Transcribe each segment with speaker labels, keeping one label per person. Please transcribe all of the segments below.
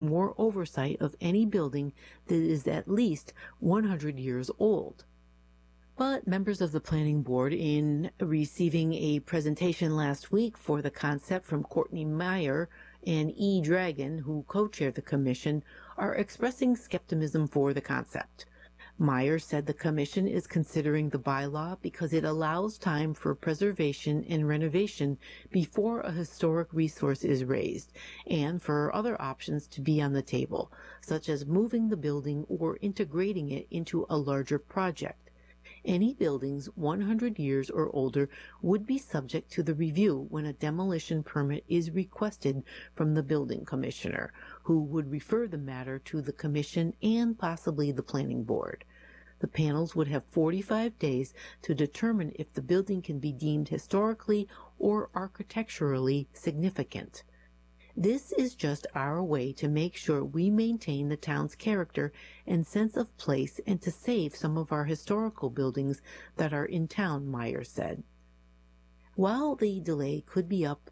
Speaker 1: more oversight of any building that is at least 100 years old. But members of the planning board, in receiving a presentation last week for the concept from Courtney Meyer and E. Dragon, who co-chaired the commission, are expressing skepticism for the concept. Meyer said the commission is considering the bylaw because it allows time for preservation and renovation before a historic resource is raised, and for other options to be on the table, such as moving the building or integrating it into a larger project. Any buildings 100 years or older would be subject to the review when a demolition permit is requested from the building commissioner, who would refer the matter to the commission and possibly the planning board. The panels would have 45 days to determine if the building can be deemed historically or architecturally significant. This is just our way to make sure we maintain the town's character and sense of place and to save some of our historical buildings that are in town, Meyer said. While the delay could be up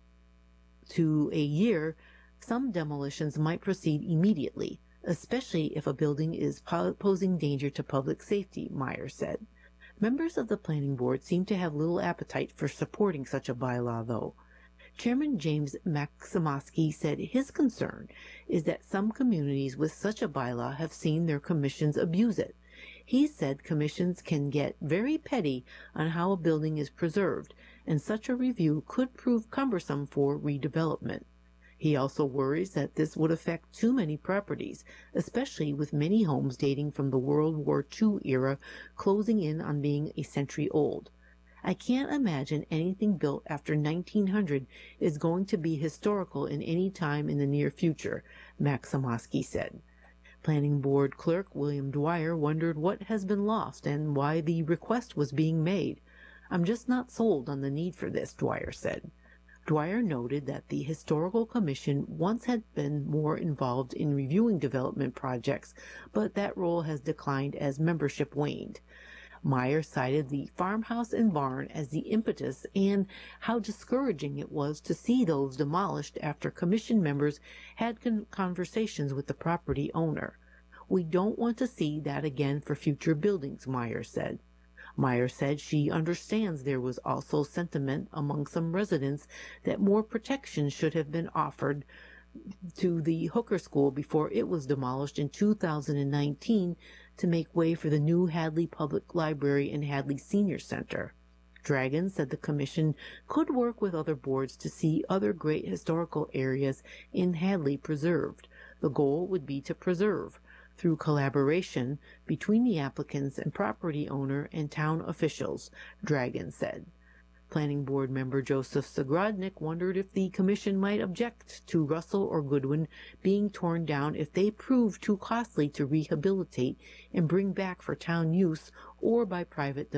Speaker 1: to a year, some demolitions might proceed immediately, especially if a building is posing danger to public safety, Meyer said. Members of the planning board seem to have little appetite for supporting such a bylaw, though. Chairman James Maximowski said his concern is that some communities with such a bylaw have seen their commissions abuse it. He said commissions can get very petty on how a building is preserved, and such a review could prove cumbersome for redevelopment. He also worries that this would affect too many properties, especially with many homes dating from the World War II era closing in on being a century old. I can't imagine anything built after 1900 is going to be historical in any time in the near future, Maximowski said. Planning Board Clerk William Dwyer wondered what has been lost and why the request was being made. I'm just not sold on the need for this, Dwyer said. Dwyer noted that the Historical Commission once had been more involved in reviewing development projects, but that role has declined as membership waned. Meyer cited the farmhouse and barn as the impetus and how discouraging it was to see those demolished after commission members had conversations with the property owner. We don't want to see that again for future buildings, Meyer said. Meyer said she understands there was also sentiment among some residents that more protection should have been offered to the Hooker School before it was demolished in 2019 to make way for the new Hadley Public Library and Hadley Senior Center. Dragon said the commission could work with other boards to see other great historical areas in Hadley preserved. The goal would be to preserve, through collaboration between the applicants and property owner and town officials, Dragon said. Planning Board member Joseph Sagrodnik wondered if the commission might object to Russell or Goodwin being torn down if they prove too costly to rehabilitate and bring back for town use or by private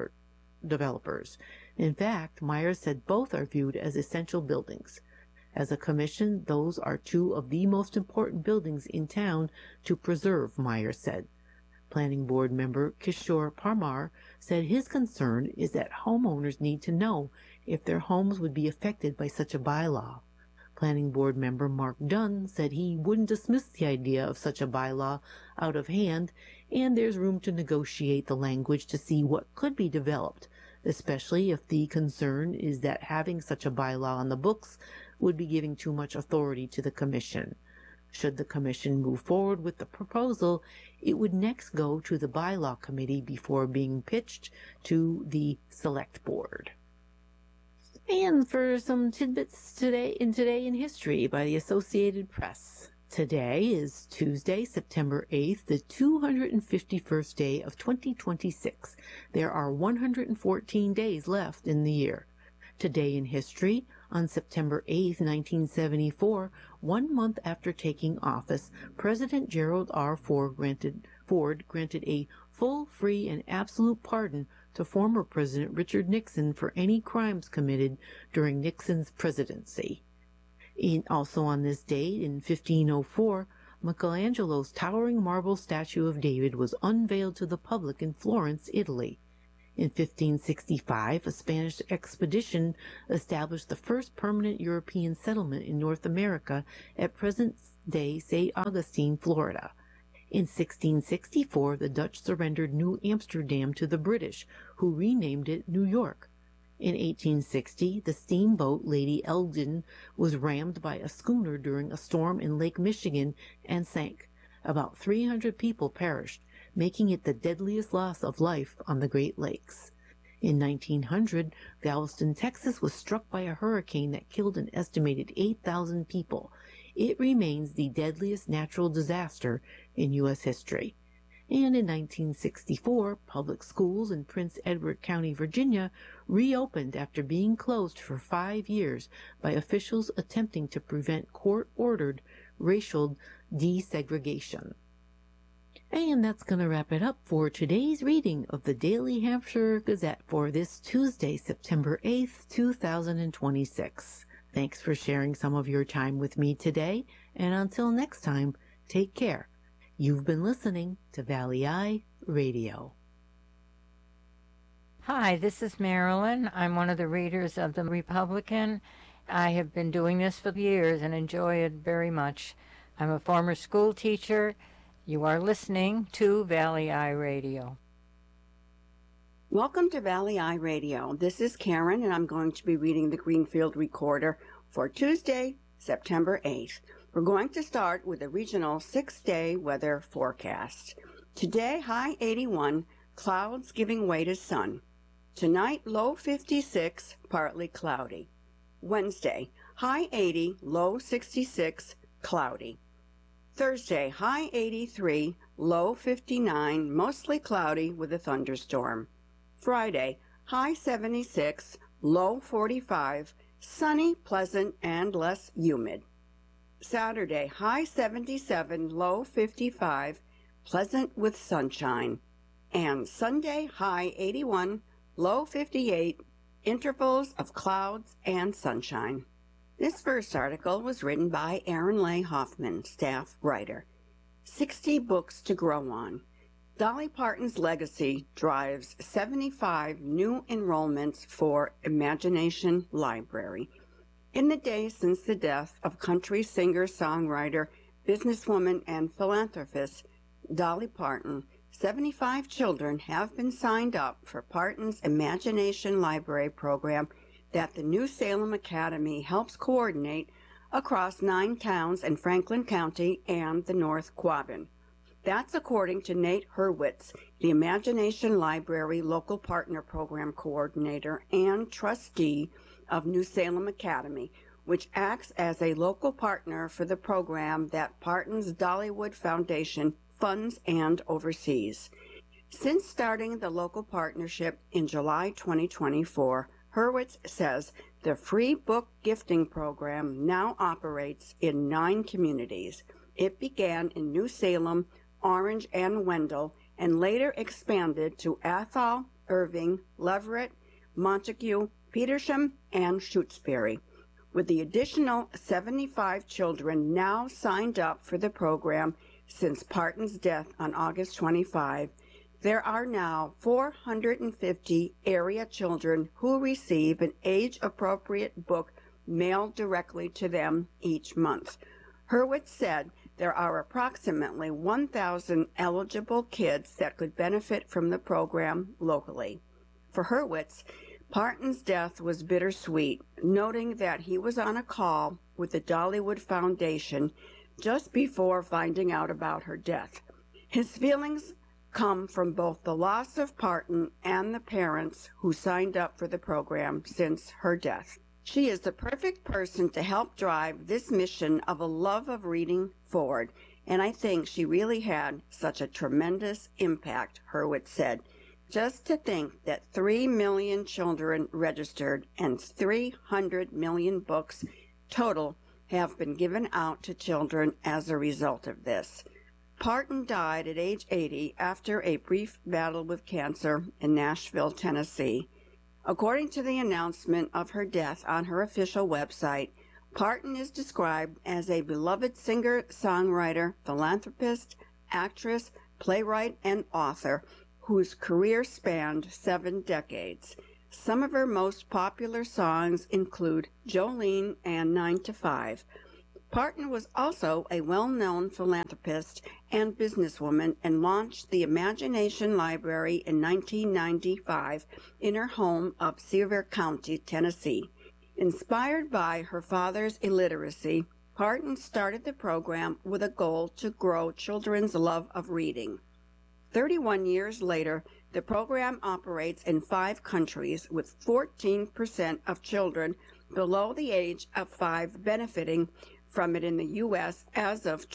Speaker 1: developers. In fact, Meyer said both are viewed as essential buildings. As a commission, those are two of the most important buildings in town to preserve, Meyer said. Planning Board member Kishore Parmar said his concern is that homeowners need to know if their homes would be affected by such a bylaw. Planning Board member Mark Dunn said he wouldn't dismiss the idea of such a bylaw out of hand, and there's room to negotiate the language to see what could be developed, especially if the concern is that having such a bylaw on the books would be giving too much authority to the commission. Should the commission move forward with the proposal, it would next go to the bylaw committee before being pitched to the select board. And for some tidbits today in history by the Associated Press. Today is Tuesday, September 8th, the 251st day of 2026. There are 114 days left in the year. Today in history, on September 8, 1974, 1 month after taking office, President Gerald R. Ford granted a full, free, and absolute pardon to former President Richard Nixon for any crimes committed during Nixon's presidency. Also on this date, in 1504, Michelangelo's towering marble statue of David was unveiled to the public in Florence, Italy. In 1565, a Spanish expedition established the first permanent European settlement in North America at present de St. Augustine, Florida. In 1664, the Dutch surrendered New Amsterdam to the British, who renamed it New York. In 1860, the steamboat Lady Elgin was rammed by a schooner during a storm in Lake Michigan and sank. About 300 people perished, making it the deadliest loss of life on the Great Lakes. In 1900, Galveston, Texas was struck by a hurricane that killed an estimated 8,000 people. It remains the deadliest natural disaster in U.S. history. And in 1964, public schools in Prince Edward County, Virginia, reopened after being closed for 5 years by officials attempting to prevent court-ordered racial desegregation. And that's going to wrap it up for today's reading of the Daily Hampshire Gazette for this Tuesday, September 8th, 2026. Thanks for sharing some of your time with me today, and until next time, take care. You've been listening to Valley Eye Radio.
Speaker 2: Hi, this is Marilyn. I'm one of the readers of The Republican. I have been doing this for years and enjoy it very much. I'm a former school teacher. You are listening to Valley Eye Radio.
Speaker 3: Welcome to Valley Eye Radio. This is Karen, and I'm going to be reading the Greenfield Recorder for Tuesday, September 8th. We're going to start with a regional 6-day weather forecast. Today, high 81, clouds giving way to sun. Tonight, low 56, partly cloudy. Wednesday, high 80, low 66, cloudy. Thursday, high 83, low 59, mostly cloudy with a thunderstorm. Friday, high 76, low 45, sunny, pleasant, and less humid. Saturday, high 77, low 55, pleasant with sunshine. And Sunday, high 81, low 58, intervals of clouds and sunshine. This first article was written by Aaron Leigh Hoffman, staff writer. 60 books to grow on. Dolly Parton's legacy drives 75 new enrollments for Imagination Library. In the days since the death of country singer-songwriter, businesswoman, and philanthropist Dolly Parton, 75 children have been signed up for Parton's Imagination Library program that the New Salem Academy helps coordinate across 9 towns in Franklin County and the North Quabbin. That's according to Nate Hurwitz, the Imagination Library Local Partner Program Coordinator and Trustee of New Salem Academy, which acts as a local partner for the program that Parton's Dollywood Foundation funds and oversees. Since starting the local partnership in July 2024, Hurwitz says the free book gifting program now operates in 9 communities. It began in New Salem, Orange, and Wendell, and later expanded to Athol, Irving, Leverett, Montague, Petersham, and Shutesbury. With the additional 75 children now signed up for the program since Parton's death on August 25, there are now 450 area children who receive an age-appropriate book mailed directly to them each month. Hurwitz said there are approximately 1,000 eligible kids that could benefit from the program locally. For Hurwitz, Parton's death was bittersweet, noting that he was on a call with the Dollywood Foundation just before finding out about her death. His feelings come from both the loss of Parton and the parents who signed up for the program since her death. She is the perfect person to help drive this mission of a love of reading forward, and I think she really had such a tremendous impact, Hurwitz said. Just to think that 3 million children registered and 300 million books total have been given out to children as a result of this. Parton died at age 80 after a brief battle with cancer in Nashville, Tennessee. According to the announcement of her death on her official website, Parton is described as a beloved singer, songwriter, philanthropist, actress, playwright, and author whose career spanned 7 decades. Some of her most popular songs include Jolene and 9 to 5. Parton was also a well-known philanthropist and businesswoman and launched the Imagination Library in 1995 in her home of Sevier County, Tennessee. Inspired by her father's illiteracy, Parton started the program with a goal to grow children's love of reading. 31 years later, the program operates in 5 countries with 14% of children below the age of 5 benefiting from it in the U.S. as of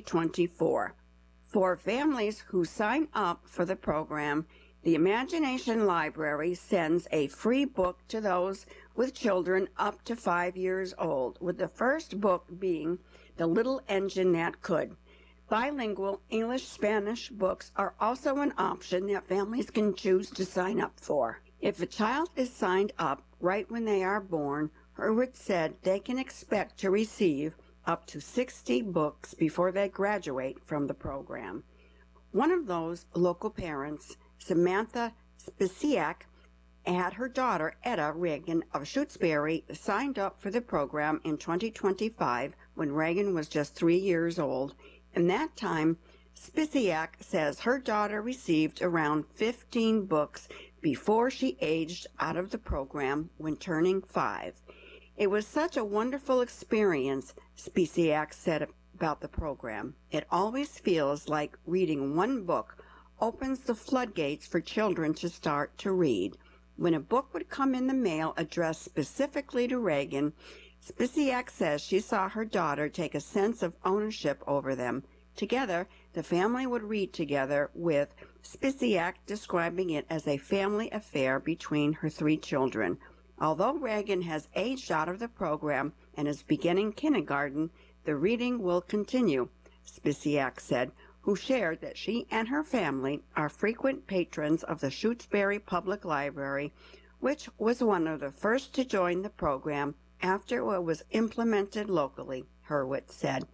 Speaker 3: 2024. For families who sign up for the program, the Imagination Library sends a free book to those with children up to 5 years old, with the first book being The Little Engine That Could. Bilingual English-Spanish books are also an option that families can choose to sign up for. If a child is signed up right when they are born, Hurwitz said they can expect to receive up to 60 books before they graduate from the program. One of those local parents, Samantha Spisiak, had her daughter Etta Reagan of Shutesbury signed up for the program in 2025 when Reagan was just 3 years old. In that time, Spisiak says her daughter received around 15 books before she aged out of the program when turning 5. It was such a wonderful experience, Spisiak said about the program. It always feels like reading one book opens the floodgates for children to start to read. When a book would come in the mail addressed specifically to Reagan, Spisiak says she saw her daughter take a sense of ownership over them. Together, the family would read together, with Spisiak describing it as a family affair between her 3 children. Although Reagan has aged out of the program and is beginning kindergarten, the reading will continue, Spisiak said, who shared that she and her family are frequent patrons of the Shutesbury Public Library, which was one of the first to join the program after it was implemented locally, Hurwitz said.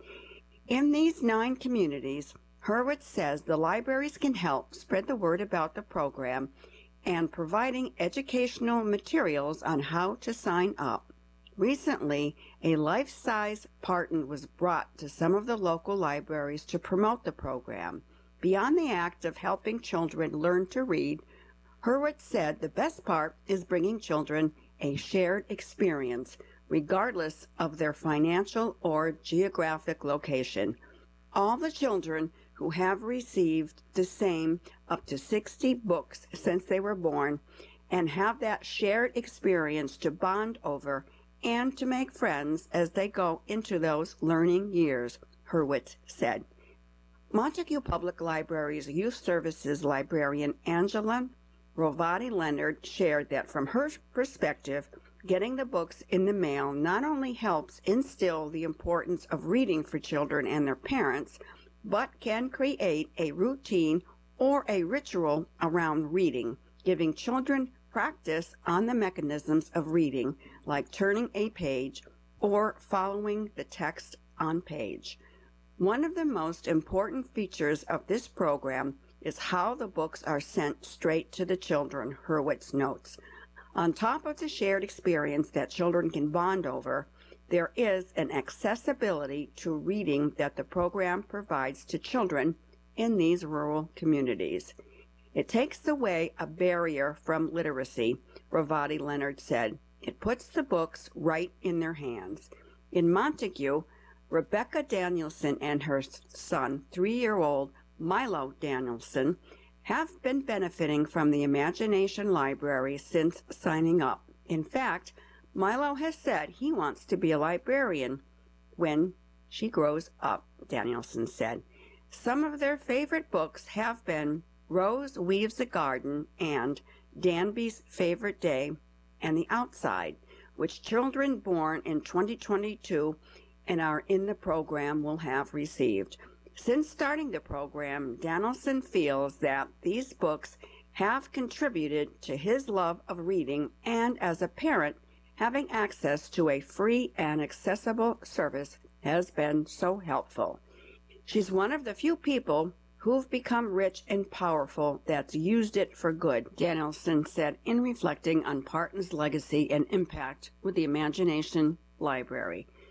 Speaker 3: In these 9 communities, Hurwitz says the libraries can help spread the word about the program and providing educational materials on how to sign up. Recently, a life-size Parton was brought to some of the local libraries to promote the program. Beyond the act of helping children learn to read, Hurwitz said the best part is bringing children a shared experience, regardless of their financial or geographic location. All the children who have received the same up to 60 books since they were born and have that shared experience to bond over and to make friends as they go into those learning years, Hurwitz said. Montague Public Library's Youth Services librarian Angela Rovati Leonard shared that from her perspective, getting the books in the mail not only helps instill the importance of reading for children and their parents, but can create a routine or a ritual around reading, giving children practice on the mechanisms of reading, like turning a page or following the text on page. One of the most important features of this program is how the books are sent straight to the children, Hurwitz notes. On top of the shared experience that children can bond over, there is an accessibility to reading that the program provides to children in these rural communities. It takes away a barrier from literacy, Rovati Leonard said. It puts the books right in their hands. In Montague, Rebecca Danielson and her son, 3-year-old Milo Danielson, have been benefiting from the Imagination Library since signing up. In fact, Milo has said he wants to be a librarian when she grows up, Danielson said. Some of their favorite books have been Rose Weaves a Garden and Danby's Favorite Day and The Outside, which children born in 2022 and are in the program will have received. Since starting the program, Danielson feels that these books have contributed to his love of reading, and as a parent, having access to a free and accessible service has been so helpful. She's one of the few people who've become rich and powerful that's used it for good, Danielson said in reflecting on Parton's legacy and impact with the Imagination Library.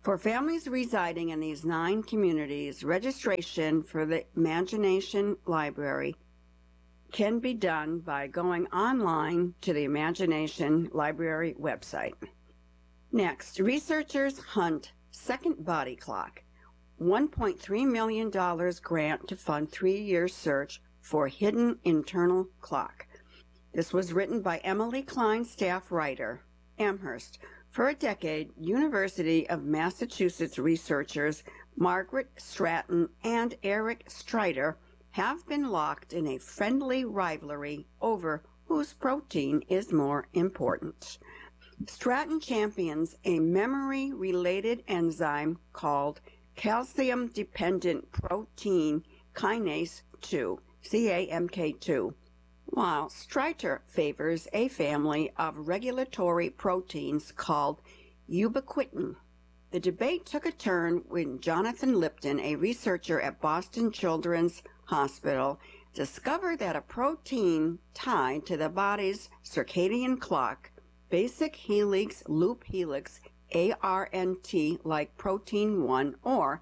Speaker 3: For families residing in these 9 communities, registration for the Imagination Library can be done by going online to the Imagination Library website. Next, researchers hunt second body clock. $1.3 million grant to fund 3-year search for hidden internal clock. This was written by Emily Klein, staff writer, Amherst. For a decade, University of Massachusetts researchers Margaret Stratton and Eric Streiter have been locked in a friendly rivalry over whose protein is more important. Stratton champions a memory-related enzyme called calcium-dependent protein kinase 2, CAMK2, while Streiter favors a family of regulatory proteins called ubiquitin. The debate took a turn when Jonathan Lipton, a researcher at Boston Children's Hospital, discovered that a protein tied to the body's circadian clock, basic helix loop helix ARNT like protein 1 or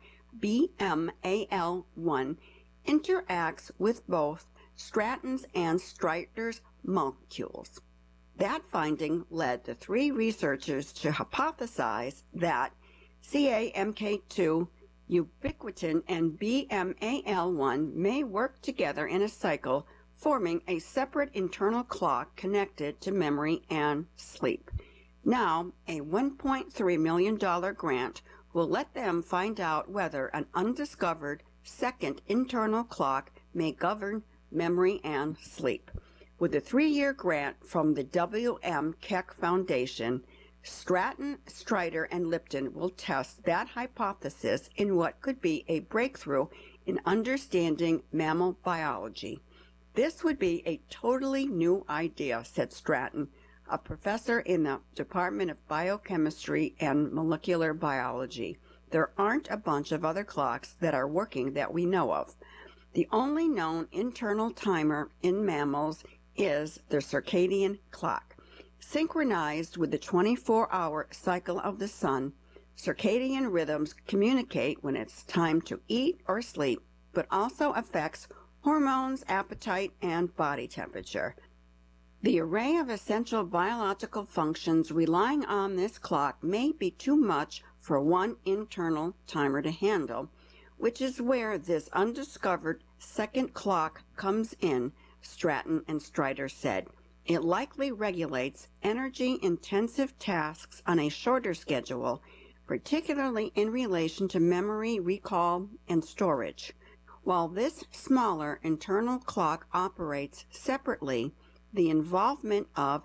Speaker 3: BMAL1, interacts with both Stratton's and Streiter's molecules. That finding led the 3 researchers to hypothesize that CAMK2, ubiquitin, and BMAL1 may work together in a cycle, forming a separate internal clock connected to memory and sleep. Now, a $1.3 million grant will let them find out whether an undiscovered second internal clock may govern memory and sleep. With a 3-year grant from the W.M. Keck Foundation, Stratton, Streiter, and Lipton will test that hypothesis in what could be a breakthrough in understanding mammal biology. This would be a totally new idea, said Stratton, a professor in the Department of Biochemistry and Molecular Biology. There aren't a bunch of other clocks that are working that we know of. The only known internal timer in mammals is the circadian clock. Synchronized with the 24-hour cycle of the sun, circadian rhythms communicate when it's time to eat or sleep, but also affects hormones, appetite, and body temperature. The array of essential biological functions relying on this clock may be too much for one internal timer to handle, which is where this undiscovered second clock comes in, Stratton and Streiter said. It likely regulates energy-intensive tasks on a shorter schedule, particularly in relation to memory, recall, and storage. While this smaller internal clock operates separately, the involvement of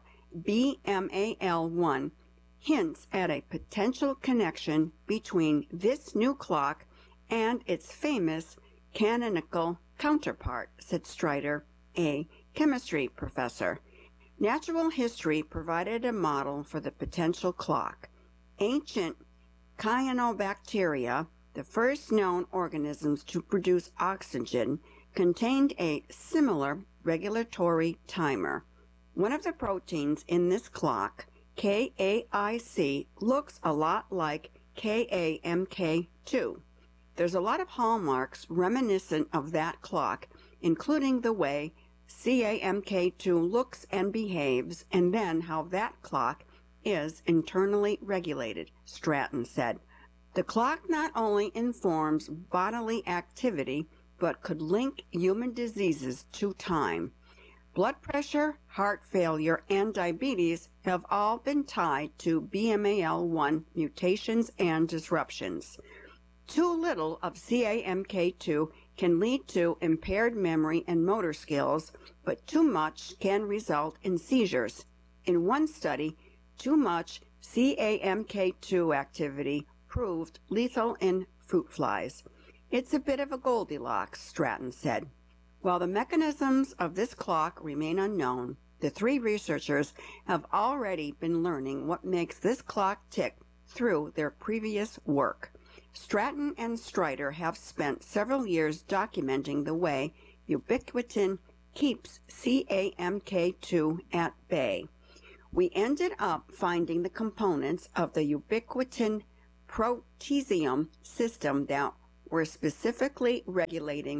Speaker 3: BMAL1 hints at a potential connection between this new clock and its famous canonical counterpart, said Streiter, a chemistry professor. Natural history provided a model for the potential clock. Ancient cyanobacteria, the first known organisms to produce oxygen, contained a similar regulatory timer. One of the proteins in this clock, KAIC, looks a lot like KAMK2. There's a lot of hallmarks reminiscent of that clock, including the way CAMK2 looks and behaves, and then how that clock is internally regulated, Stratton said. The clock not only informs bodily activity, but could link human diseases to time. Blood pressure, heart failure, and diabetes have all been tied to BMAL1 mutations and disruptions. Too little of CAMK2 can lead to impaired memory and motor skills, but too much can result in seizures. In one study, too much CAMK2 activity proved lethal in fruit flies. It's a bit of a Goldilocks, Stratton said. While the mechanisms of this clock remain unknown, the 3 researchers have already been learning what makes this clock tick through their previous work. Stratton and Streiter have spent several years documenting the way ubiquitin keeps CAMK2 at bay. We ended up finding the components of the ubiquitin Protesium system that were specifically regulating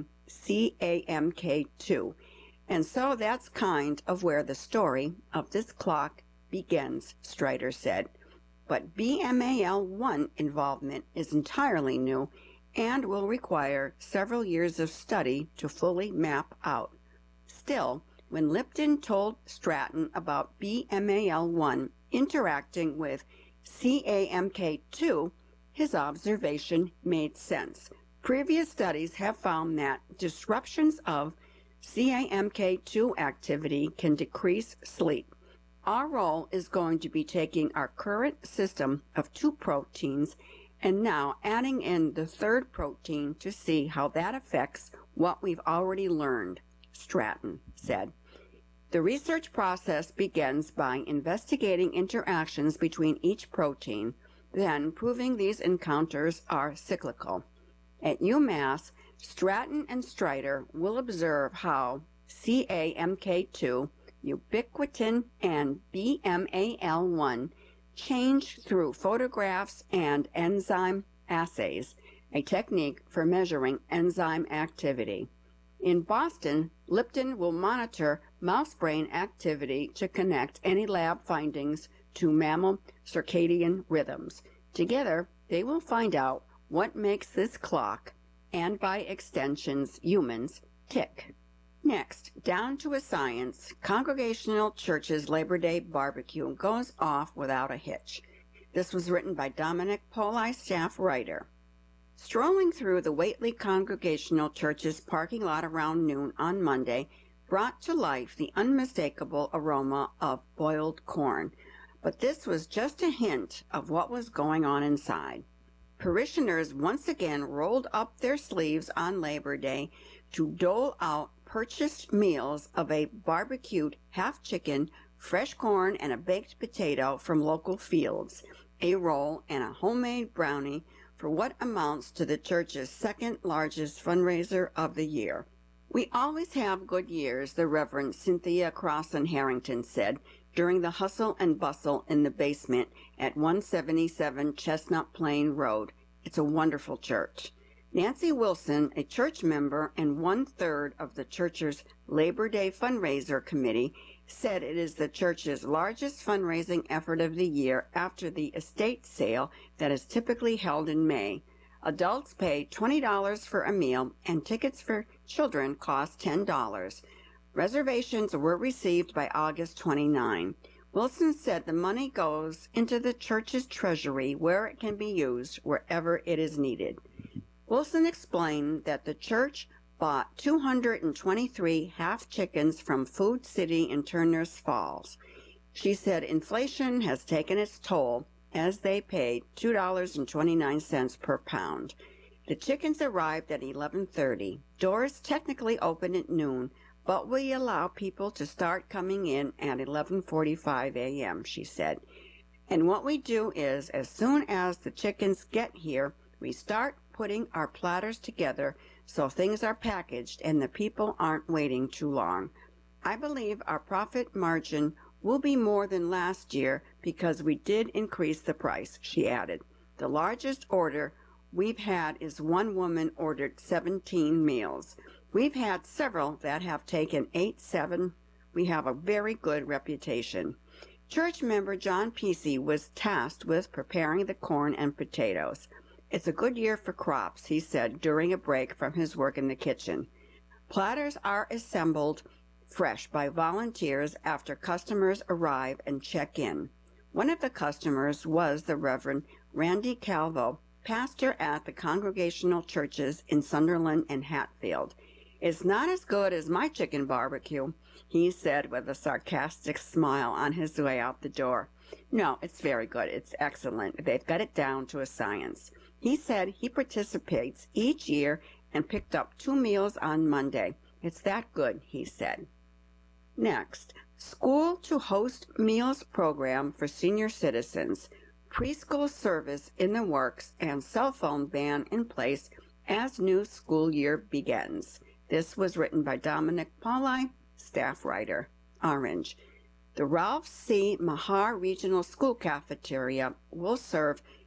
Speaker 3: CAMK2. And so that's kind of where the story of this clock begins, Strider said. But BMAL1 involvement is entirely new and will require several years of study to fully map out. Still, when Lipton told Stratton about BMAL1 interacting with CAMK2, his observation made sense. Previous studies have found that disruptions of CAMK2 activity can decrease sleep. Our role is going to be taking our current system of 2 proteins and now adding in the third protein to see how that affects what we've already learned, Stratton said. The research process begins by investigating interactions between each protein, then proving these encounters are cyclical. At UMass, Stratton and Strider will observe how CAMK2, ubiquitin, and BMAL1 change through photographs and enzyme assays, a technique for measuring enzyme activity. In Boston, Lipton will monitor mouse brain activity to connect any lab findings to mammal circadian rhythms. Together, they will find out what makes this clock, and by extensions humans, tick. Next, down to a science, Congregational Church's Labor Day barbecue goes off without a hitch. This was written by Dominic Poli, staff writer. Strolling through the Whately Congregational Church's parking lot around noon on Monday brought to life the unmistakable aroma of boiled corn, but this was just a hint of what was going on inside. Parishioners once again rolled up their sleeves on Labor Day to dole out purchased meals of a barbecued half chicken, fresh corn, and a baked potato from local fields, a roll, and a homemade brownie for what amounts to the church's second largest fundraiser of the year. We always have good years, the Reverend Cynthia Crossan Harrington said during the hustle and bustle in the basement at 177 Chestnut Plain Road. It's a wonderful church. Nancy Wilson, a church member and 1/3 of the church's Labor Day fundraiser committee, said it is the church's largest fundraising effort of the year after the estate sale that is typically held in May. Adults pay $20 for a meal and tickets for children cost $10. Reservations were received by August 29. Wilson said the money goes into the church's treasury where it can be used wherever it is needed. Wilson explained that the church bought 223 half chickens from Food City in Turners Falls. She said inflation has taken its toll as they paid $2.29 per pound. The chickens arrived at 11:30. Doors technically open at noon, but we allow people to start coming in at 11:45 a.m., she said. And what we do is, as soon as the chickens get here, we start putting our platters together so things are packaged and the people aren't waiting too long. I believe our profit margin will be more than last year because we did increase the price, she added. The largest order we've had is one woman ordered 17 meals. We've had several that have taken 8, 7. We have a very good reputation. Church member John Pesey was tasked with preparing the corn and potatoes. It's a good year for crops, he said during a break from his work in the kitchen. Platters are assembled fresh by volunteers after customers arrive and check in. One of the customers was the Reverend Randy Calvo, pastor at the Congregational Churches in Sunderland and Hatfield. It's not as good as my chicken barbecue, he said with a sarcastic smile on his way out the door. No, it's very good. It's excellent. They've got it down to a science. He said he participates each year and picked up 2 meals on Monday. It's that good, he said. Next, School to Host Meals program for senior citizens, preschool service in the works, and cell phone ban in place as new school year begins. This was written by Dominic Poli, staff writer, Orange. The Ralph C. Mahar Regional School Cafeteria will serve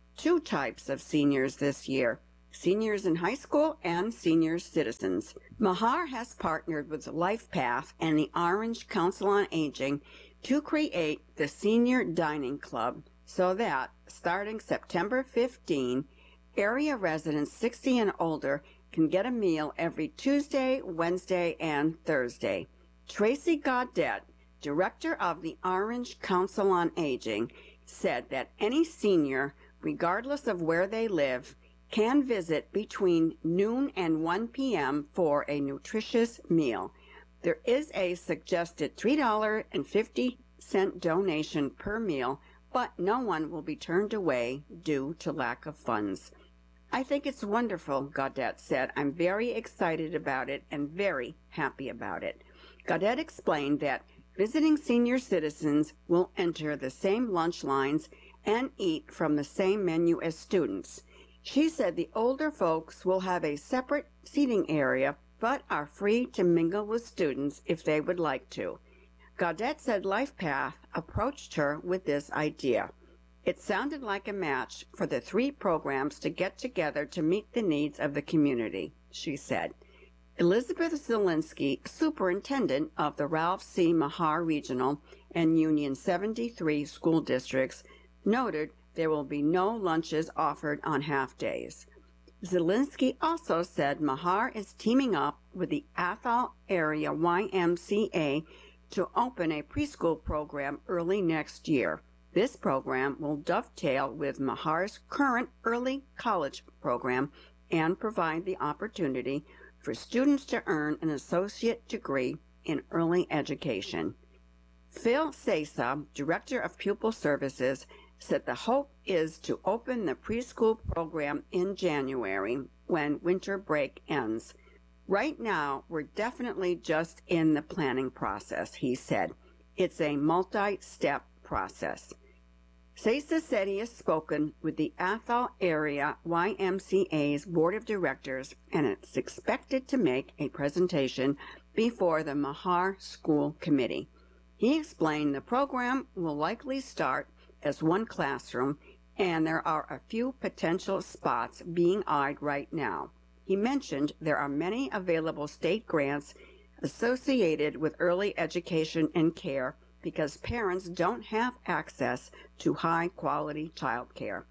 Speaker 3: two types of seniors this year: seniors in high school and senior citizens. Mahar has partnered with LifePath and the Orange Council on Aging to create the Senior Dining Club so that, starting September 15, area residents 60 and older can get a meal every Tuesday, Wednesday, and Thursday. Tracy Gaudette, director of the Orange Council on Aging, said that any senior, regardless of where they live, can visit between noon and 1 p.m. for a nutritious meal. There is a suggested $3.50 donation per meal, but no one will be turned away due to lack of funds. I think it's wonderful, Gaudette said. I'm very excited about it and very happy about it. Gaudette explained that visiting senior citizens will enter the same lunch lines and eat from the same menu as students. She said the older folks will have a separate seating area, but are free to mingle with students if they would like to. Gaudette said LifePath approached her with this idea. It sounded like a match for the three programs to get together to meet the needs of the community, she said. Elizabeth Zielinski, superintendent of the Ralph C. Mahar Regional and Union 73 school districts, noted there will be no lunches offered on half-days. Zielinski also said Mahar is teaming up with the Athol Area YMCA to open a preschool program early next year. This program will dovetail with Mahar's current early college program and provide the opportunity for students to earn an associate degree in early education. Phil Sesa, Director of Pupil Services, said the hope is to open the preschool program in January when winter break ends. Right now, we're definitely just in the planning process, he said. It's a multi-step process. Sesa said he has spoken with the Athol Area YMCA's Board of Directors and is expected to make a presentation before the Mahar School Committee. He explained the program will likely start as one classroom, and there are a few potential spots being eyed right now. He mentioned there are many available state grants associated with early education and care because parents don't have access to high-quality child care.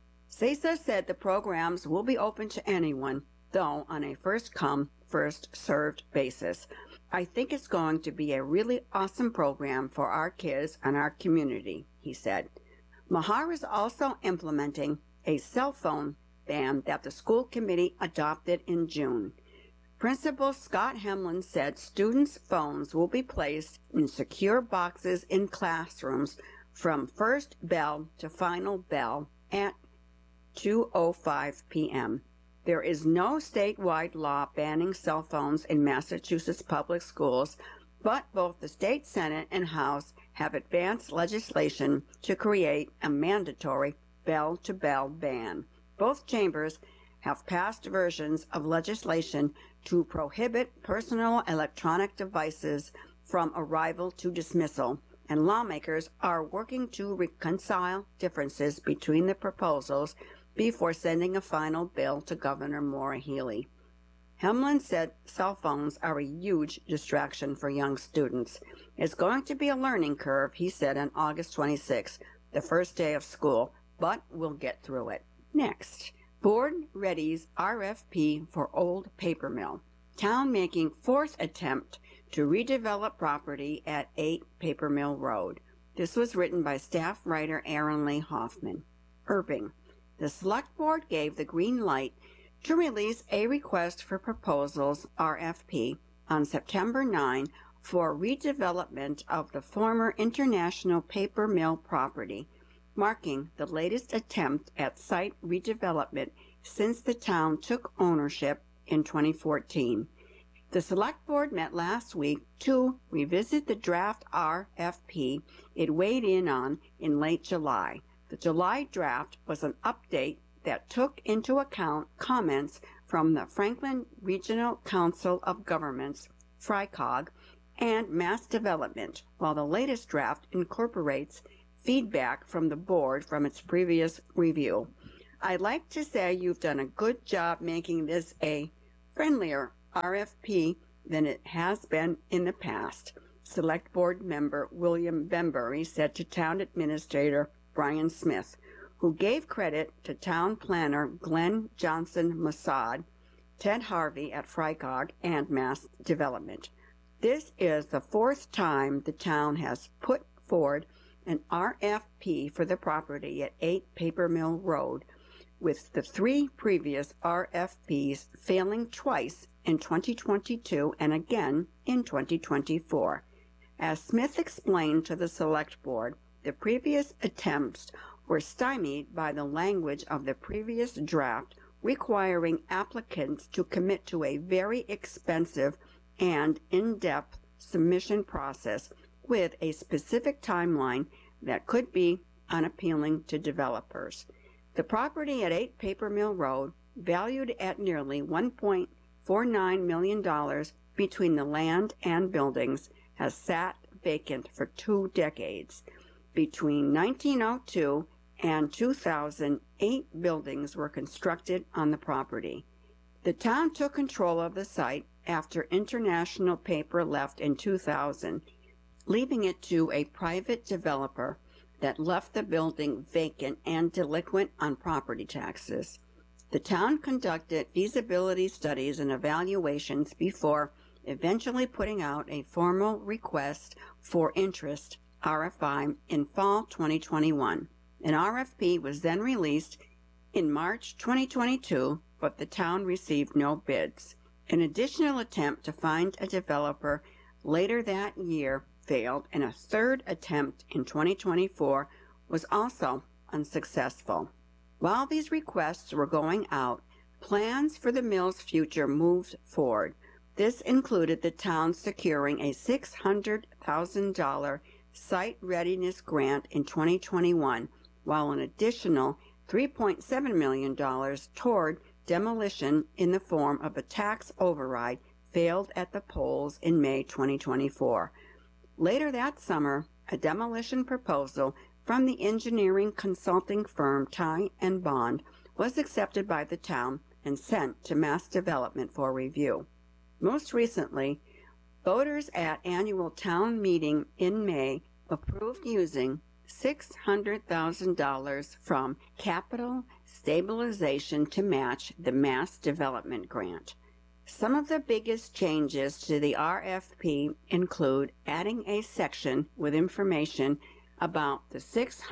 Speaker 3: Sesa said the programs will be open to anyone, though on a first-come, first-served basis. I think it's going to be a really awesome program for our kids and our community, he said. Mahar is also implementing a cell phone ban that the school committee adopted in June. Principal Scott Hemlin said students' phones will be placed in secure boxes in classrooms from first bell to final bell at 2:05 p.m. There is no statewide law banning cell phones in Massachusetts public schools, but both the state Senate and House have advanced legislation to create a mandatory bell-to-bell ban. Both chambers have passed versions of legislation to prohibit personal electronic devices from arrival to dismissal, and lawmakers are working to reconcile differences between the proposals before sending a final bill to Governor Maura Healey. Hemlin said cell phones are a huge distraction for young students. It's going to be a learning curve, he said on August 26th, the first day of school, but we'll get through it. Next, board readies RFP for old paper mill. Town making fourth attempt to redevelop property at 8 Paper Mill Road. This was written by staff writer Aaron Lee Hoffman. Irving. The Select Board gave the green light to release a request for proposals, RFP, on September 9 for redevelopment of the former International Paper Mill property, marking the latest attempt at site redevelopment since the town took ownership in 2014. The Select Board met last week to revisit the draft RFP it weighed in on in late July. The July draft was an update that took into account comments from the Franklin Regional Council of Governments, FRICOG, and Mass Development, while the latest draft incorporates feedback from the board from its previous review. I'd like to say you've done a good job making this a friendlier RFP than it has been in the past, Select Board member William Bembury said to Town Administrator Brian Smith, who gave credit to Town Planner Glenn Johnson-Mossad, Ted Harvey at Frykog, and Mass Development. This is the fourth time the town has put forward an RFP for the property at 8 Paper Mill Road, with the 3 previous RFPs failing twice in 2022 and again in 2024. As Smith explained to the Select Board, the previous attempts were stymied by the language of the previous draft requiring applicants to commit to a very expensive and in-depth submission process with a specific timeline that could be unappealing to developers. The property at 8 Paper Mill Road, valued at nearly $1.49 million between the land and buildings, has sat vacant for 2 decades. Between 1902 and 2008 buildings were constructed on the property. The town took control of the site after International Paper left in 2000, leaving it to a private developer that left the building vacant and delinquent on property taxes. The town conducted feasibility studies and evaluations before eventually putting out a formal request for interest RFI in fall 2021. An RFP was then released in March 2022, but the town received no bids. An additional attempt to find a developer later that year failed, and a third attempt in 2024 was also unsuccessful. While these requests were going out, plans for the mill's future moved forward. This included the town securing a $600,000 site readiness grant in 2021, while an additional $3.7 million toward demolition in the form of a tax override failed at the polls in May 2024. Later that summer, a demolition proposal from the engineering consulting firm Ty and Bond was accepted by the town and sent to Mass Development for review. Most recently, voters at annual town meeting in May approved using $600,000 from capital stabilization to match the Mass Development Grant. Some of the biggest changes to the RFP include adding a section with information about the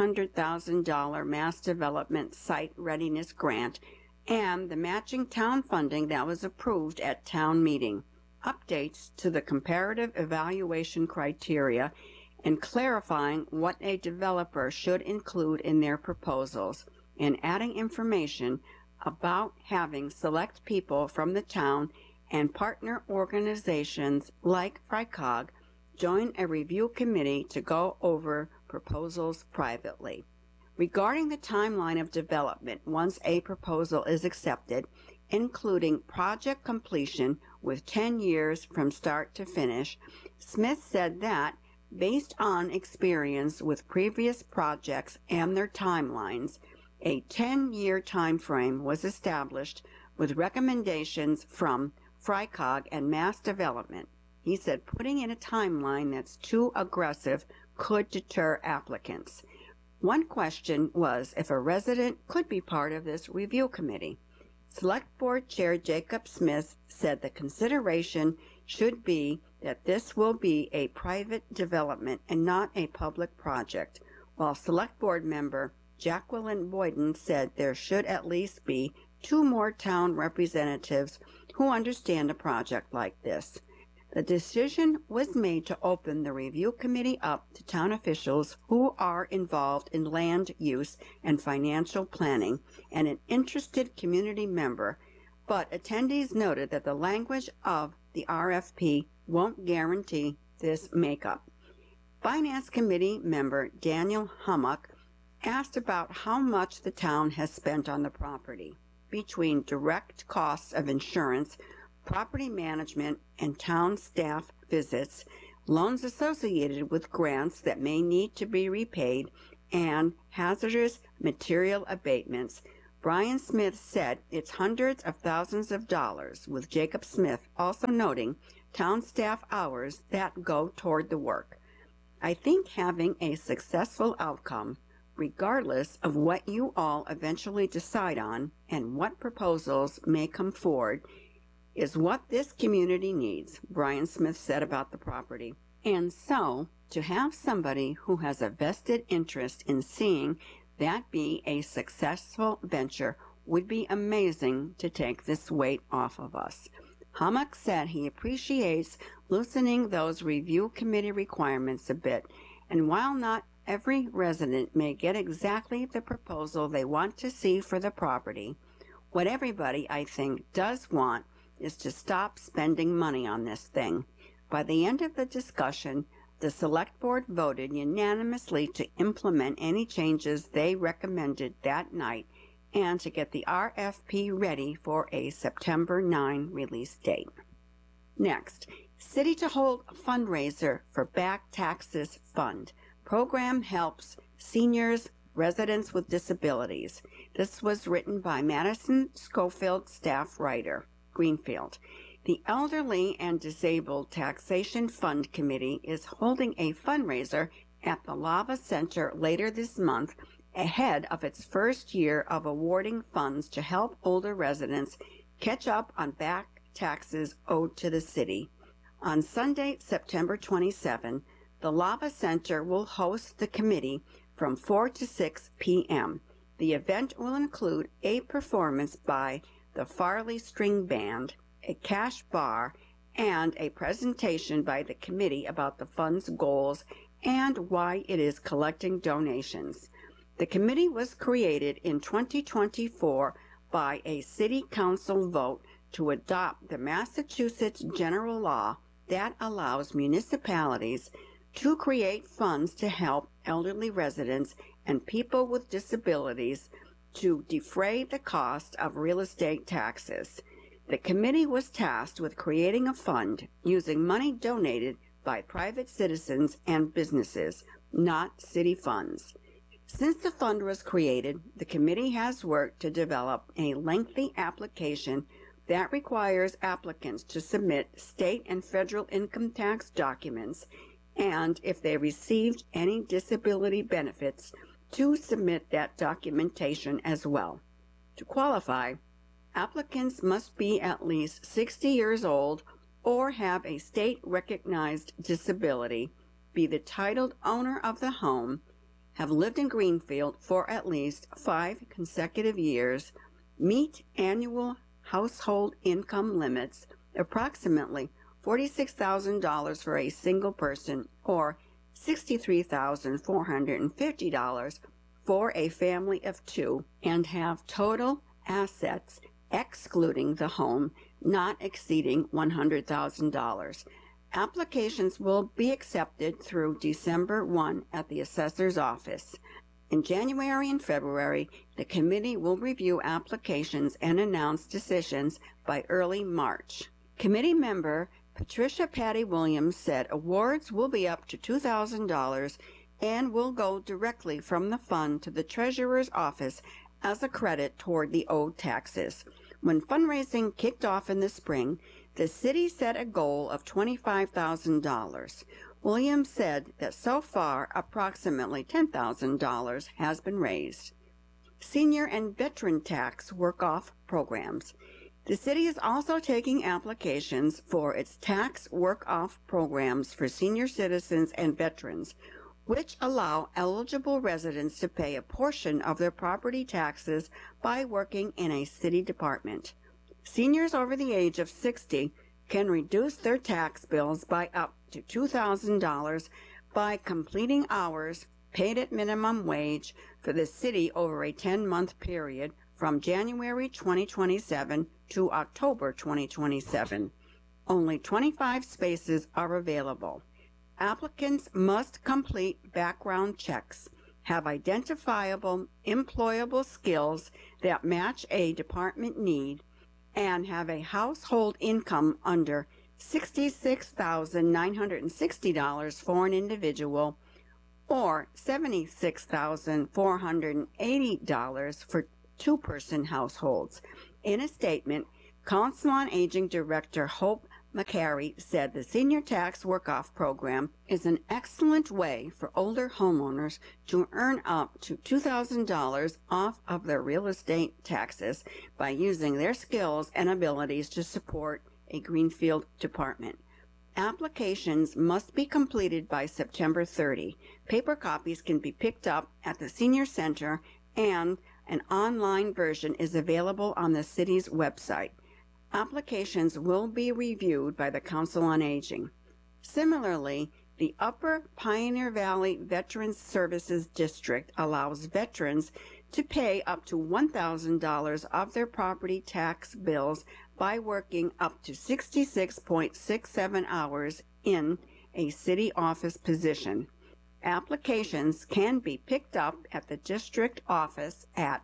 Speaker 3: $600,000 Mass Development Site Readiness Grant and the matching town funding that was approved at town meeting, updates to the comparative evaluation criteria, and clarifying what a developer should include in their proposals, and adding information about having select people from the town and partner organizations like Frykog join a review committee to go over proposals privately. Regarding the timeline of development once a proposal is accepted, including project completion with 10 years from start to finish, Smith said that, based on experience with previous projects and their timelines, a 10-year time frame was established with recommendations from Frykog and Mass Development. He said putting in a timeline that's too aggressive could deter applicants. One question was if a resident could be part of this review committee. Select Board Chair Jacob Smith said the consideration should be that this will be a private development and not a public project, while Select Board member Jacqueline Boyden said there should at least be 2 more town representatives who understand a project like this. The decision was made to open the review committee up to town officials who are involved in land use and financial planning and an interested community member, but attendees noted that the language of the RFP won't guarantee this makeup. Finance Committee member Daniel Hummock asked about how much the town has spent on the property between direct costs of insurance, property management, and town staff visits, loans associated with grants that may need to be repaid, and hazardous material abatements, Brian Smith said it's hundreds of thousands of dollars, with Jacob Smith also noting town staff hours that go toward the work. I think having a successful outcome, regardless of what you all eventually decide on and what proposals may come forward, is what this community needs, Brian Smith said about the property. And so, to have somebody who has a vested interest in seeing that be a successful venture would be amazing to take this weight off of us. Hammock said he appreciates loosening those review committee requirements a bit, and while not every resident may get exactly the proposal they want to see for the property, what everybody, I think, does want is to stop spending money on this thing. By the end of the discussion, the Select Board voted unanimously to implement any changes they recommended that night and to get the RFP ready for a September 9 release date. Next, City to hold fundraiser for Back Taxes Fund. Program helps seniors, residents with disabilities. This was written by Madison Schofield, staff writer, Greenfield. The Elderly and Disabled Taxation Fund Committee is holding a fundraiser at the Lava Center later this month ahead of its first year of awarding funds to help older residents catch up on back taxes owed to the city. On Sunday, September 27, the Lava Center will host the committee from 4 to 6 p.m. The event will include a performance by the Farley String Band, a cash bar, and a presentation by the committee about the fund's goals and why it is collecting donations. The committee was created in 2024 by a city council vote to adopt the Massachusetts general law that allows municipalities to create funds to help elderly residents and people with disabilities to defray the cost of real estate taxes. The committee was tasked with creating a fund using money donated by private citizens and businesses, not city funds. Since the fund was created, the committee has worked to develop a lengthy application that requires applicants to submit state and federal income tax documents, and if they received any disability benefits, to submit that documentation as well. To qualify, applicants must be at least 60 years old or have a state-recognized disability, be the titled owner of the home, have lived in Greenfield for at least 5 consecutive years, meet annual household income limits, approximately $46,000 for a single person or $63,450 for a family of 2, and have total assets excluding the home not exceeding $100,000. Applications will be accepted through December 1 at the assessor's office. In January and February, the committee will review applications and announce decisions by early March. Committee member Patricia Patty Williams said awards will be up to $2,000 and will go directly from the fund to the treasurer's office as a credit toward the owed taxes. When fundraising kicked off in the spring, the city set a goal of $25,000. Williams said that so far approximately $10,000 has been raised. Senior and veteran tax work-off programs. The city is also taking applications for its tax work-off programs for senior citizens and veterans, which allow eligible residents to pay a portion of their property taxes by working in a city department. Seniors over the age of 60 can reduce their tax bills by up to $2,000 by completing hours paid at minimum wage for the city over a 10-month period from January 2027 to October 2027. Only 25 spaces are available. Applicants must complete background checks, have identifiable employable skills that match a department need, and have a household income under $66,960 for an individual or $76,480 for two-person households. In a statement, Council on Aging Director Hope McCary said the Senior Tax Work-Off Program is an excellent way for older homeowners to earn up to $2,000 off of their real estate taxes by using their skills and abilities to support a greenfield department. Applications must be completed by September 30. Paper copies can be picked up at the Senior Center, and an online version is available on the city's website. Applications will be reviewed by the Council on Aging. Similarly, the Upper Pioneer Valley Veterans Services District allows veterans to pay up to $1,000 of their property tax bills by working up to 66.67 hours in a city office position. Applications can be picked up at the district office at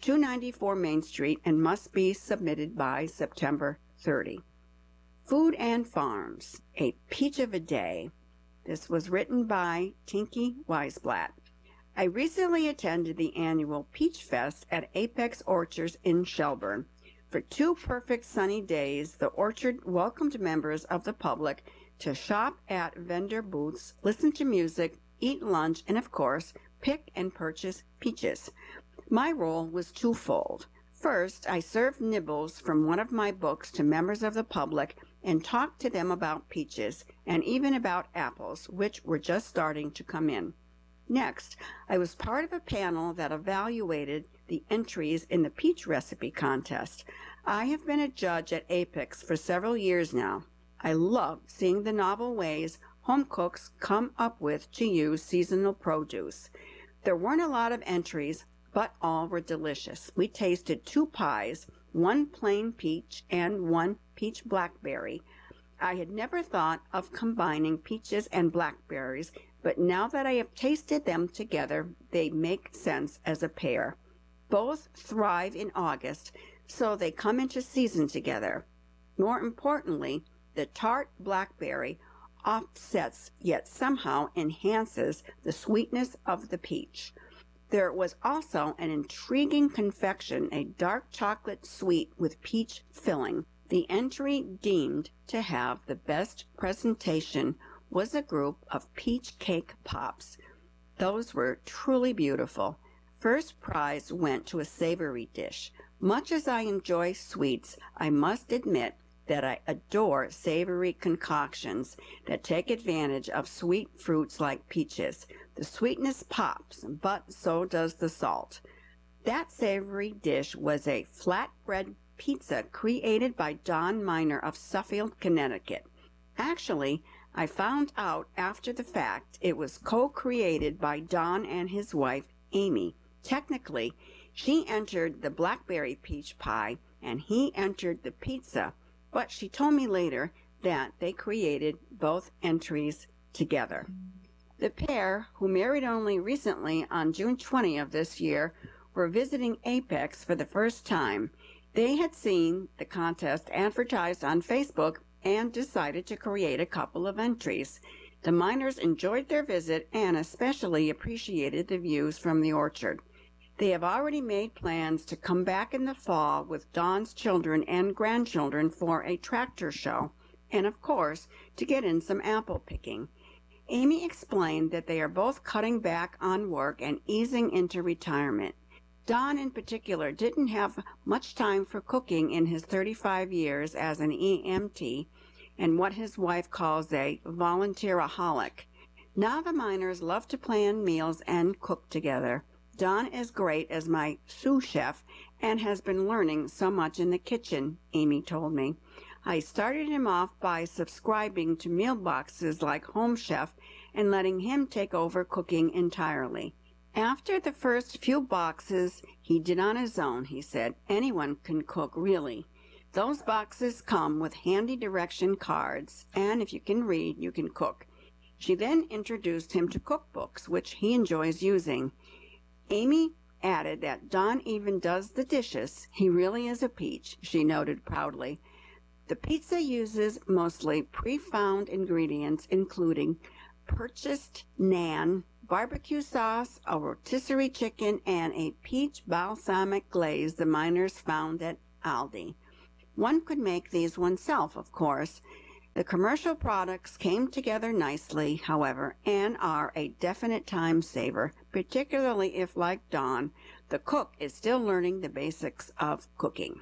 Speaker 3: 294 Main Street and must be submitted by September 30. Food and Farms, a Peach of a Day. This was written by Tinky Weisblatt. I recently attended the annual Peach Fest at Apex Orchards in Shelburne. For 2 perfect sunny days, the orchard welcomed members of the public to shop at vendor booths, listen to music, eat lunch, and of course, pick and purchase peaches. My role was twofold. First, I served nibbles from one of my books to members of the public and talked to them about peaches and even about apples, which were just starting to come in. Next, I was part of a panel that evaluated the entries in the peach recipe contest. I have been a judge at Apex for several years now. I love seeing the novel ways home cooks come up with to use seasonal produce. There weren't a lot of entries, but all were delicious. We tasted 2 pies, 1 plain peach and 1 peach blackberry. I had never thought of combining peaches and blackberries, but now that I have tasted them together, they make sense as a pair. Both thrive in August, so they come into season together. More importantly, the tart blackberry offsets yet somehow enhances the sweetness of the peach. There was also an intriguing confection, a dark chocolate sweet with peach filling. The entry deemed to have the best presentation was a group of peach cake pops. Those were truly beautiful. First prize went to a savory dish. Much as I enjoy sweets, I must admit that I adore savory concoctions that take advantage of sweet fruits like peaches. The sweetness pops, but so does the salt. That savory dish was a flatbread pizza created by Don Miner of Suffield, Connecticut. Actually, I found out after the fact it was co-created by Don and his wife, Amy. Technically, she entered the blackberry peach pie and he entered the pizza, but she told me later that they created both entries together. The pair, who married only recently on June 20 of this year, were visiting Apex for the first time. They had seen the contest advertised on Facebook and decided to create a couple of entries. The Miners enjoyed their visit and especially appreciated the views from the orchard. They have already made plans to come back in the fall with Don's children and grandchildren for a tractor show, and of course, to get in some apple picking. Amy explained that they are both cutting back on work and easing into retirement. Don, in particular, didn't have much time for cooking in his 35 years as an EMT and what his wife calls a volunteeraholic. Now the Miners love to plan meals and cook together. Don is great as my sous chef and has been learning so much in the kitchen, Amy told me. I started him off by subscribing to meal boxes like Home Chef and letting him take over cooking entirely. After the first few boxes he did on his own, he said, anyone can cook really. Those boxes come with handy direction cards, and if you can read, you can cook. She then introduced him to cookbooks, which he enjoys using. Amy added that Don even does the dishes. He really is a peach, she noted proudly. The pizza uses mostly pre-found ingredients, including purchased naan barbecue sauce, a rotisserie chicken, and a peach balsamic glaze the miners found at Aldi. One could make these oneself, of course. The commercial products came together nicely, however, and are a definite time saver, particularly if, like Dawn, the cook is still learning the basics of cooking.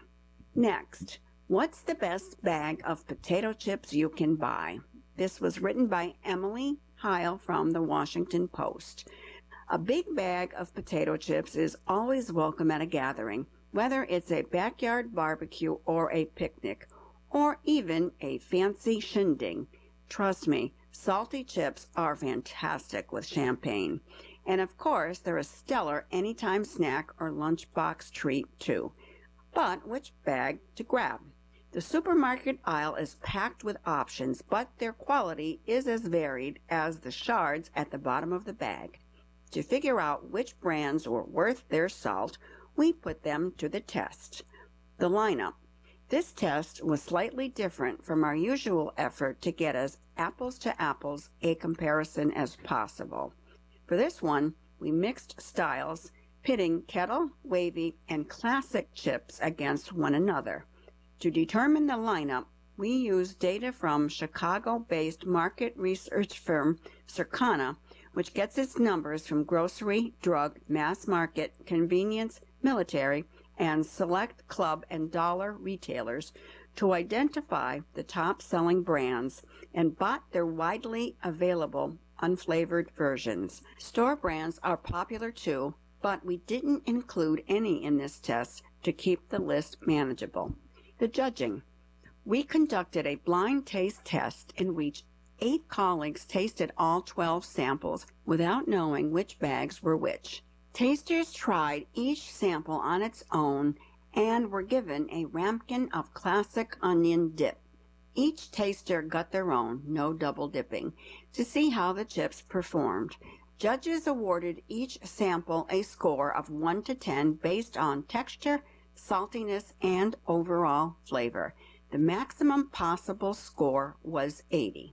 Speaker 3: Next, what's the best bag of potato chips you can buy? This was written by Emily Heil from the Washington Post. A big bag of potato chips is always welcome at a gathering, whether it's a backyard barbecue or a picnic, or even a fancy shindig. Trust me, salty chips are fantastic with champagne. And of course, they're a stellar anytime snack or lunchbox treat too. But which bag to grab? The supermarket aisle is packed with options, but their quality is as varied as the shards at the bottom of the bag. To figure out which brands were worth their salt, we put them to the test. The lineup. This test was slightly different from our usual effort to get as apples to apples a comparison as possible. For this one, we mixed styles, pitting kettle, wavy, and classic chips against one another. To determine the lineup, we used data from Chicago-based market research firm Circana, which gets its numbers from grocery, drug, mass market, convenience, military, and select club and dollar retailers to identify the top-selling brands and bought their widely available unflavored versions. Store brands are popular too, but we didn't include any in this test to keep the list manageable. The judging. We conducted a blind taste test in which 8 colleagues tasted all 12 samples without knowing which bags were which. Tasters tried each sample on its own and were given a ramekin of classic onion dip. Each taster got their own, no double dipping, to see how the chips performed. Judges awarded each sample a score of 1 to 10 based on texture, saltiness, and overall flavor. The maximum possible score was 80.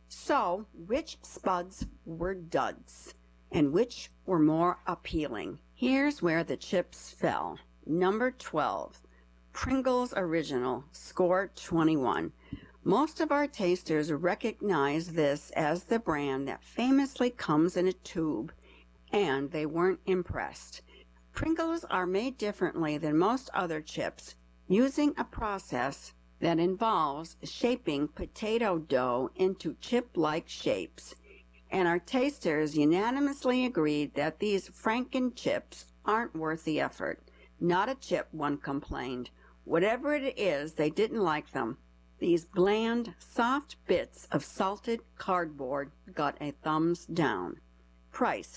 Speaker 3: So, which spuds were duds, and which were more appealing? Here's where the chips fell. Number 12, Pringles Original, score 21. Most of our tasters recognize this as the brand that famously comes in a tube, and they weren't impressed. Pringles are made differently than most other chips, using a process that involves shaping potato dough into chip-like shapes. And our tasters unanimously agreed that these Franken chips aren't worth the effort. Not a chip, one complained. Whatever it is, they didn't like them. These bland, soft bits of salted cardboard got a thumbs down. Price,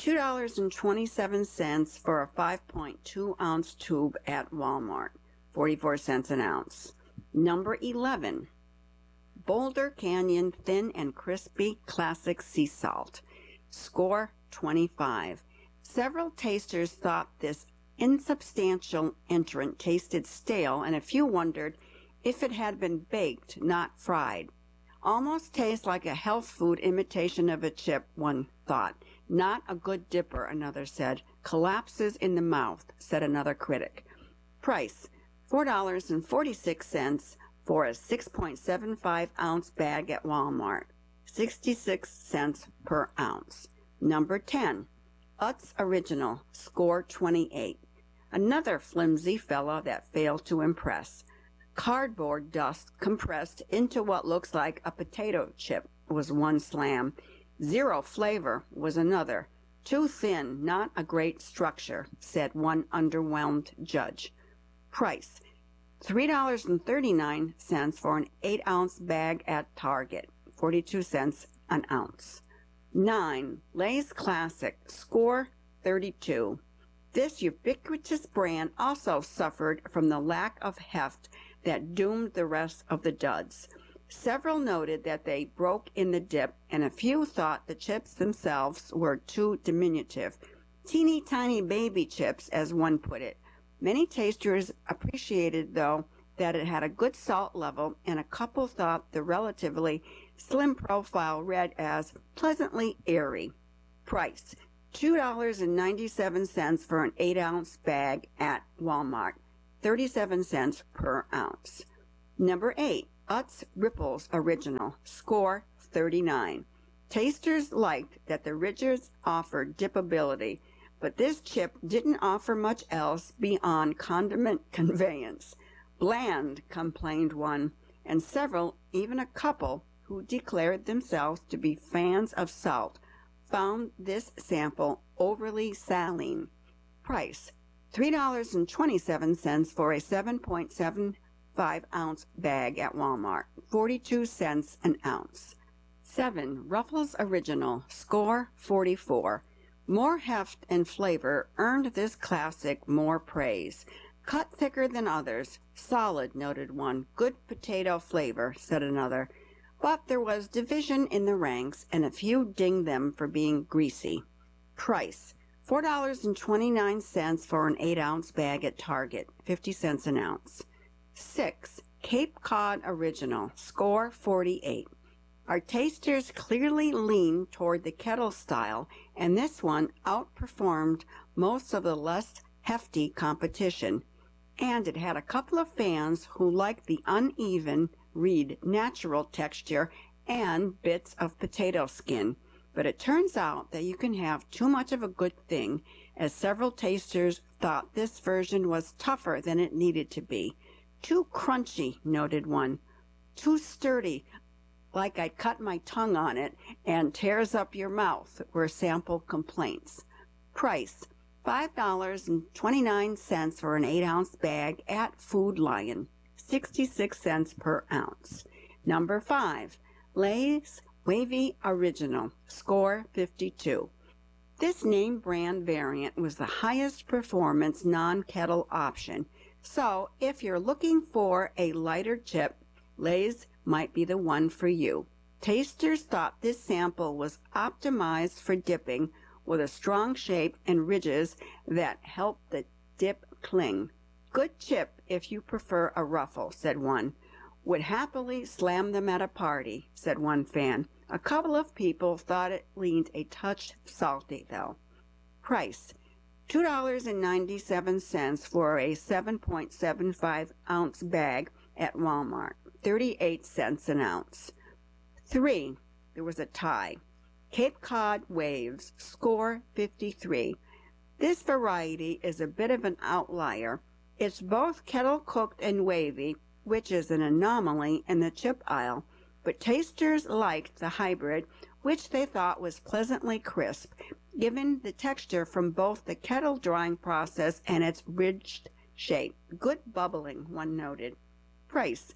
Speaker 3: $2.27 for a 5.2-ounce tube at Walmart, 44 cents an ounce. Number 11, Boulder Canyon Thin and Crispy Classic Sea Salt, score 25. Several tasters thought this insubstantial entrant tasted stale, and a few wondered if it had been baked, not fried. Almost tastes like a health food imitation of a chip, one thought. Not a good dipper, another said. Collapses in the mouth, said another critic. Price, $4.46 for a 6.75-ounce bag at Walmart, 66 cents per ounce. Number 10, Utz Original, score 28. Another flimsy fella that failed to impress. Cardboard dust compressed into what looks like a potato chip was one slam. Zero flavor was another. Too thin, not a great structure, said one underwhelmed judge. Price, $3.39 for an 8-ounce bag at Target, 42 cents an ounce. 9. Lay's Classic, score 32. This ubiquitous brand also suffered from the lack of heft that doomed the rest of the duds. Several noted that they broke in the dip, and a few thought the chips themselves were too diminutive. Teeny tiny baby chips, as one put it. Many tasters appreciated, though, that it had a good salt level, and a couple thought the relatively slim profile read as pleasantly airy. Price, $2.97 for an 8-ounce bag at Walmart, 37 cents per ounce. Number 8, Utz Ripples Original, score 39. Tasters liked that the Ridges offered dipability, but this chip didn't offer much else beyond condiment conveyance. Bland, complained one, and several, even a couple, who declared themselves to be fans of salt, found this sample overly saline. Price, $3.27 for a 7.75-ounce bag at Walmart, 42 cents an ounce. 7. Ruffles Original, score 44. More heft and flavor earned this classic more praise. Cut thicker than others. Solid, noted one. Good potato flavor, said another. But there was division in the ranks, and a few dinged them for being greasy. Price, $4.29 for an 8-ounce bag at Target, 50 cents an ounce. 6. Cape Cod Original, score 48. Our tasters clearly leaned toward the kettle style, and this one outperformed most of the less hefty competition. And it had a couple of fans who liked the uneven, natural texture and bits of potato skin. But it turns out that you can have too much of a good thing, as several tasters thought this version was tougher than it needed to be. Too crunchy, noted one. Too sturdy, like I'd cut my tongue on it, and tears up your mouth, were sample complaints. Price, $5.29 for an 8-ounce bag at Food Lion, 66 cents per ounce. Number 5, Lay's Wavy Original, score 52. This name brand variant was the highest performance non-kettle option, so if you're looking for a lighter chip, Lay's might be the one for you. Tasters thought this sample was optimized for dipping, with a strong shape and ridges that help the dip cling. Good chip if you prefer a ruffle, said one. Would happily slam them at a party, said one fan. A couple of people thought it leaned a touch salty, though. Price, $2.97 for a 7.75-ounce bag at Walmart, 38 cents an ounce. 3. There was a tie. Cape Cod Waves, score 53. This variety is a bit of an outlier. It's both kettle-cooked and wavy, which is an anomaly in the chip aisle, but tasters liked the hybrid, which they thought was pleasantly crisp, given the texture from both the kettle drying process and its ridged shape. Good bubbling, one noted. Price,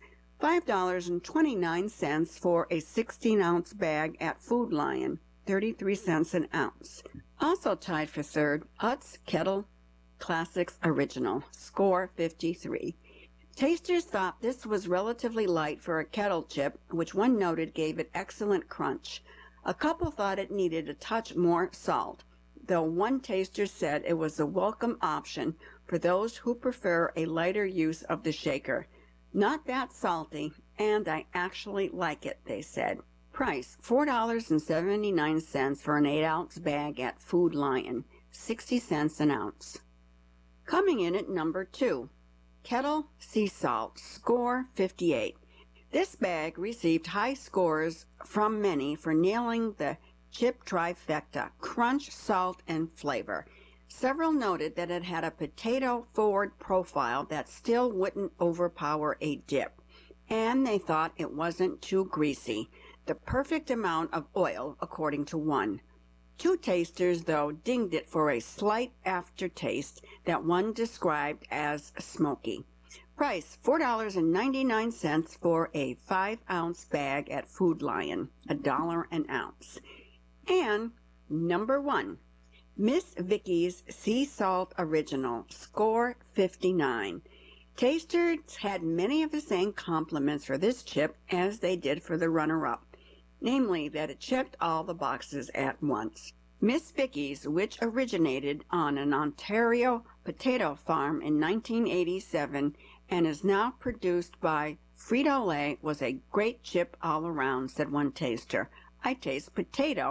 Speaker 3: $5.29 for a 16-ounce bag at Food Lion, 33 cents an ounce. Also tied for third, Utz Kettle Classics Original, score 53. Tasters thought this was relatively light for a kettle chip, which one noted gave it excellent crunch. A couple thought it needed a touch more salt, though one taster said it was a welcome option for those who prefer a lighter use of the shaker. Not that salty, and I actually like it, they said. Price, $4.79 for an 8-ounce bag at Food Lion, 60 cents an ounce. Coming in at number 2, Kettle Sea Salt, score 58. This bag received high scores from many for nailing the chip trifecta, crunch, salt, and flavor. Several noted that it had a potato-forward profile that still wouldn't overpower a dip, and they thought it wasn't too greasy, the perfect amount of oil, according to one. 2 tasters, though, dinged it for a slight aftertaste that one described as smoky. Price, $4.99 for a 5-ounce bag at Food Lion, $1 an ounce. And number 1, Miss Vickie's Sea Salt Original, score 59. Tasters had many of the same compliments for this chip as they did for the runner-up, namely that it checked all the boxes at once. Miss Vickie's, which originated on an Ontario potato farm in 1987 and is now produced by Frito-Lay, was a great chip all around, said one taster. I taste potato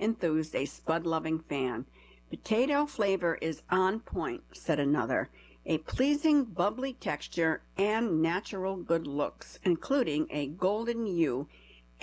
Speaker 3: enthused a Spud-loving fan. Potato flavor is on point, said another. A pleasing, bubbly texture and natural good looks, including a golden hue,